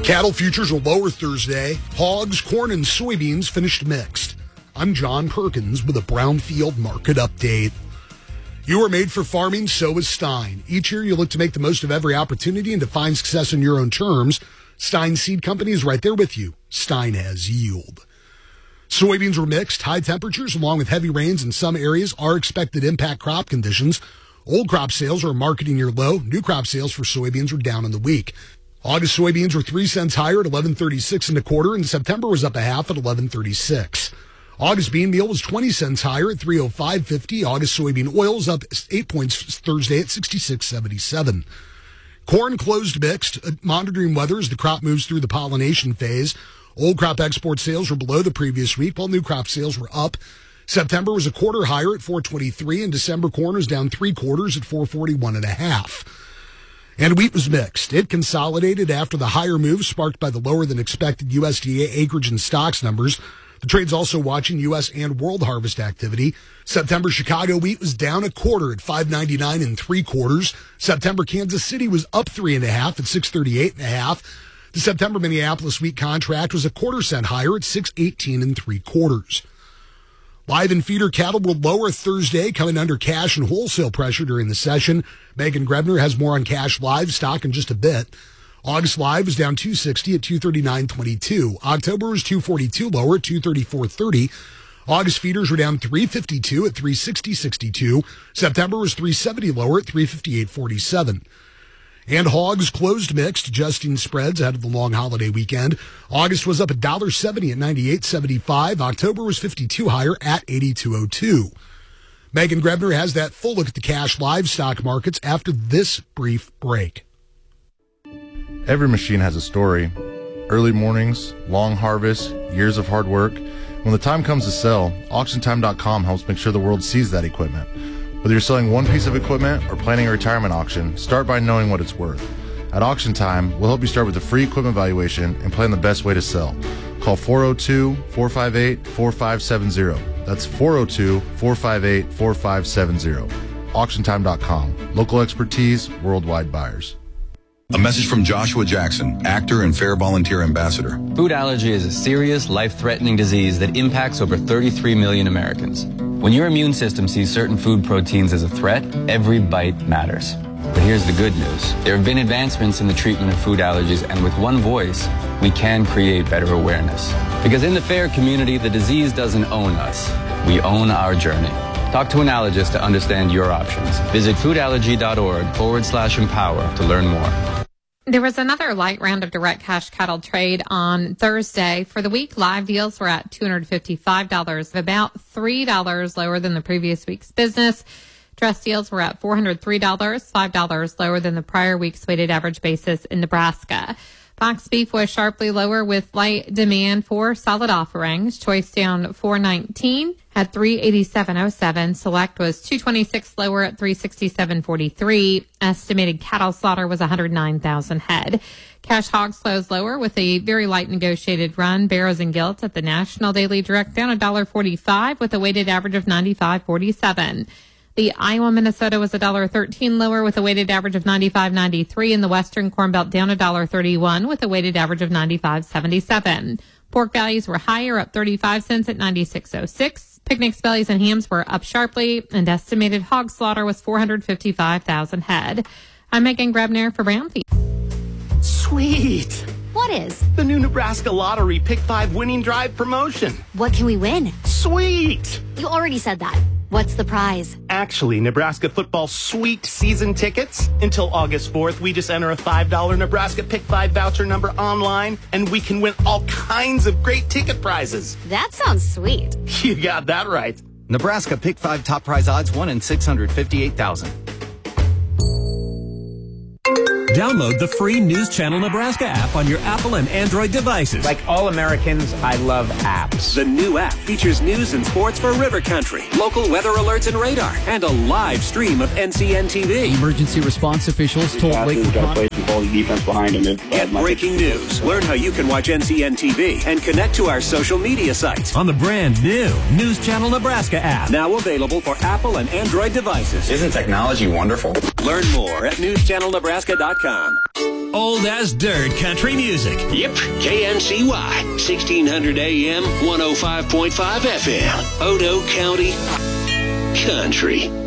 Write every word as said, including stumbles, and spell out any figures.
Cattle futures were lower Thursday. Hogs, corn, and soybeans finished mixed. I'm John Perkins with a Brownfield Market Update. You are made for farming, so is Stein. Each year you look to make the most of every opportunity and to find success on your own terms. Stein Seed Company is right there with you. Stein has yield. Soybeans were mixed. High temperatures along with heavy rains in some areas are expected to impact crop conditions. Old crop sales are marketing near low. New crop sales for soybeans were down in the week. August soybeans were three cents higher at eleven thirty-six and a quarter, and September was up a half at eleven thirty-six. August bean meal was twenty cents higher at three oh five fifty. August soybean oil is up eight points Thursday at sixty-six seventy-seven. Corn closed mixed, monitoring weather as the crop moves through the pollination phase. Old crop export sales were below the previous week, while new crop sales were up. September was a quarter higher at four twenty-three, and December corn was down three quarters at four forty-one and a half. And wheat was mixed. It consolidated after the higher move sparked by the lower than expected U S D A acreage and stocks numbers. The trade's also watching U S and world harvest activity. September Chicago wheat was down a quarter at five ninety-nine and three quarters. September Kansas City was up three and a half at six thirty-eight and a half. The September Minneapolis wheat contract was a quarter cent higher at six eighteen and three quarters. Live and feeder cattle were lower Thursday, coming under cash and wholesale pressure during the session. Megan Grebner has more on cash livestock in just a bit. August live was down two sixty at two thirty-nine twenty-two. October was two forty-two lower at two thirty-four thirty. August feeders were down three fifty-two at three sixty sixty-two. September was three seventy lower at three fifty-eight forty-seven. And hogs closed mixed, adjusting spreads ahead of the long holiday weekend. August was up one dollar seventy at ninety-eight seventy-five. October was fifty-two higher at eighty-two oh two. Megan Grebner has that full look at the cash livestock markets after this brief break. Every machine has a story. Early mornings, long harvests, years of hard work. When the time comes to sell, auction time dot com helps make sure the world sees that equipment. Whether you're selling one piece of equipment or planning a retirement auction, start by knowing what it's worth. At Auction Time, we'll help you start with a free equipment valuation and plan the best way to sell. Call four oh two, four five eight, four five seven zero. That's four oh two, four five eight, four five seven zero. auction time dot com. Local expertise, worldwide buyers. A message from Joshua Jackson, actor and Fair Volunteer Ambassador. Food allergy is a serious, life-threatening disease that impacts over thirty-three million Americans. When your immune system sees certain food proteins as a threat, every bite matters. But here's the good news. There have been advancements in the treatment of food allergies, and with one voice, we can create better awareness. Because in the FAIR community, the disease doesn't own us. We own our journey. Talk to an allergist to understand your options. Visit foodallergy.org forward slash empower to learn more. There was another light round of direct cash cattle trade on Thursday. For the week, live deals were at two hundred fifty-five dollars, about three dollars lower than the previous week's business. Dress deals were at four hundred three dollars, five dollars lower than the prior week's weighted average basis in Nebraska. Box beef was sharply lower with light demand for solid offerings. Choice down four nineteen at three eighty-seven oh seven. Select was two twenty-six lower at three sixty-seven forty-three. Estimated cattle slaughter was one hundred nine thousand head. Cash hogs closed lower with a very light negotiated run. Barrows and Gilts at the National Daily Direct down one dollar forty-five with a weighted average of ninety-five forty-seven. The Iowa, Minnesota was one dollar thirteen lower with a weighted average of ninety-five ninety-three, and the Western Corn Belt down one dollar thirty-one with a weighted average of ninety-five seventy-seven. Pork values were higher, up thirty-five cents at ninety-six oh six. Picnics, bellies, and hams were up sharply, and estimated hog slaughter was four hundred fifty-five thousand head. I'm Megan Grebner for Brownfield. Sweet! What is? The new Nebraska Lottery Pick five Winning Drive promotion. What can we win? Sweet! You already said that. What's the prize? Actually, Nebraska football sweet season tickets. Until August fourth, we just enter a five dollar Nebraska Pick five voucher number online, and we can win all kinds of great ticket prizes. That sounds sweet. You got that right. Nebraska Pick five top prize odds one in six hundred fifty-eight thousand. Download the free News Channel Nebraska app on your Apple and Android devices. Like all Americans, I love apps. The new app features news and sports for River Country, local weather alerts and radar, and a live stream of N C N T V. Emergency response officials told Wake defense behind him. Get breaking news. Learn how you can watch N C N T V and connect to our social media sites on the brand new News Channel Nebraska app. Now available for Apple and Android devices. Isn't technology wonderful? Learn more at news channel nebraska dot com. old as dirt country music. Yep, K N C Y, sixteen hundred A M, one oh five point five F M, Odo County Country.